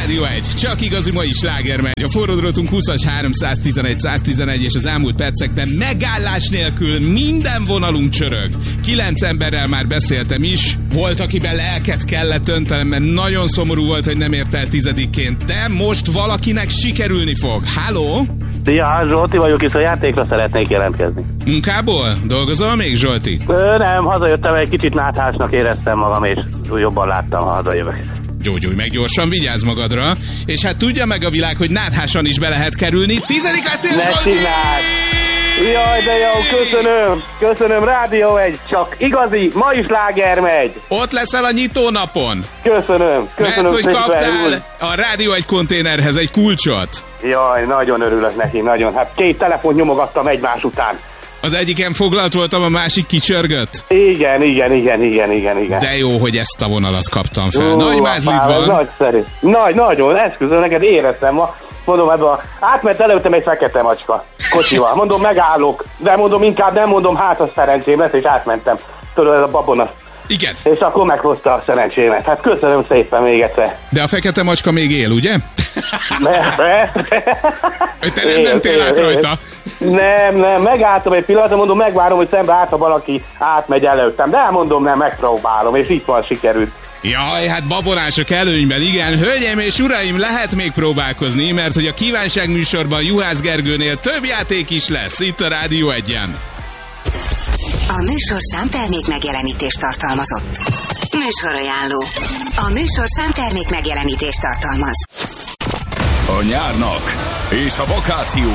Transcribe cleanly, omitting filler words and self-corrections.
Rádió 1, csak igazi mai sláger megy. A forródrotunk 20-as 311 111 és az elmúlt percekben megállás nélkül minden vonalunk csörög. 9 emberrel már beszéltem is. Volt, akiben lelket kellett öntenem, mert nagyon szomorú volt, hogy nem ért el 10-ként. De most valakinek sikerülni fog. Halló? Szia, Zsolti vagyok, és a játékra szeretnék jelentkezni. Munkából? Dolgozol még, Zsolti? Nem, hazajöttem, egy kicsit náthásnak éreztem magam, és jobban láttam, ha hazajövök. Gyógyulj meg gyorsan, vigyázz magadra. És hát tudja meg a világ, hogy náthásan is be lehet kerülni. 10. lettél, Zsolti! Jaj, de jó, köszönöm, Rádió 1, csak igazi, mai sláger megy. Ott leszel a nyitónapon. Köszönöm. Mert hogy kaptál a Rádió 1 konténerhez egy kulcsot. Jaj, nagyon örülök neki, nagyon. Hát 2 telefont nyomogattam egymás után. Az egyiken foglalt voltam, a másik kicsörgött? Igen. De jó, hogy ezt a vonalat kaptam fel. Nagy mázlid van. Nagyszerű. Nagyon, esküszöm, neked éreztem ma. Mondom, átment előttem egy fekete macska kocsival. Mondom, megállok, de mondom, inkább nem mondom, hát a szerencsém lesz, és átmentem. Tudod, ez a babona. Igen. És akkor meghozta a szerencsémet. Hát köszönöm szépen még egyszer. De a fekete macska még él, ugye? Te nem mentél át rajta? Nem, megálltam egy pillanatra, mondom, megvárom, hogy szembe ha valaki átmegy előttem. De elmondom, nem, megpróbálom, és itt van, sikerült. Jaj, hát babonások előnyben, igen. Hölgyeim és uraim, lehet még próbálkozni, mert hogy a kívánság műsorban Juhász Gergőnél több játék is lesz itt a Rádió 1-en. A műsor számtermék megjelenítést tartalmazott. Műsorajánló. A műsor számtermék megjelenítést tartalmaz. A nyárnak és a vakációnak